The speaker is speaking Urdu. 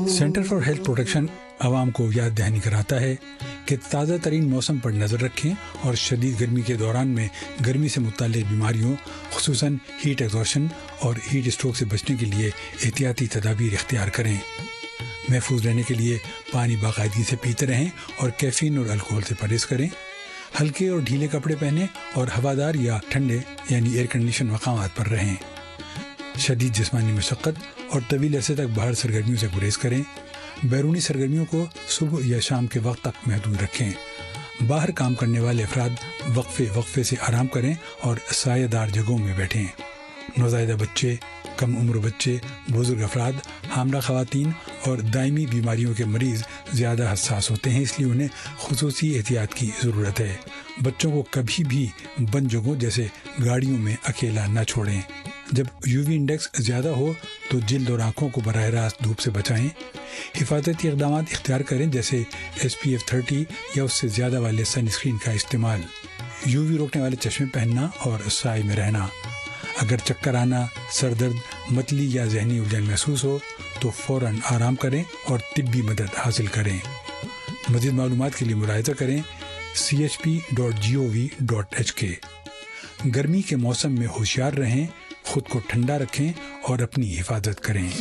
سینٹر فار ہیلتھ پروٹیکشن عوام کو یاد دہانی کراتا ہے کہ تازہ ترین موسم پر نظر رکھیں اور شدید گرمی کے دوران میں گرمی سے متعلق بیماریوں خصوصاً ہیٹ ایگزاشن اور ہیٹ اسٹروک سے بچنے کے لیے احتیاطی تدابیر اختیار کریں۔ محفوظ رہنے کے لیے پانی باقاعدگی سے پیتے رہیں اور کیفین اور الکوہل سے پرہیز کریں۔ ہلکے اور ڈھیلے کپڑے پہنیں اور ہوادار یا ٹھنڈے یعنی ایئر کنڈیشن مقامات پر رہیں۔ شدید جسمانی مشقت اور طویل عرصے تک باہر سرگرمیوں سے گریز کریں۔ بیرونی سرگرمیوں کو صبح یا شام کے وقت تک محدود رکھیں۔ باہر کام کرنے والے افراد وقفے سے آرام کریں اور سایہ دار جگہوں میں بیٹھیں۔ نوزائیدہ بچے، کم عمر بچے، بزرگ افراد، حاملہ خواتین اور دائمی بیماریوں کے مریض زیادہ حساس ہوتے ہیں، اس لیے انہیں خصوصی احتیاط کی ضرورت ہے۔ بچوں کو کبھی بھی بند جگہوں جیسے گاڑیوں میں اکیلا نہ چھوڑیں۔ جب UV انڈیکس زیادہ ہو تو جلد اور آنکھوں کو براہ راست دھوپ سے بچائیں۔ حفاظتی اقدامات اختیار کریں جیسے SPF 30 یا اس سے زیادہ والے سن اسکرین کا استعمال، UV روکنے والے چشمے پہننا اور سائے میں رہنا۔ اگر چکر آنا، سر درد، متلی یا ذہنی الجھن محسوس ہو تو فوراً آرام کریں اور طبی مدد حاصل کریں۔ مزید معلومات کے لیے ملاحظہ کریں chp.gov.hk۔ گرمی کے موسم میں ہوشیار رہیں، خود کو ٹھنڈا رکھیں اور اپنی حفاظت کریں۔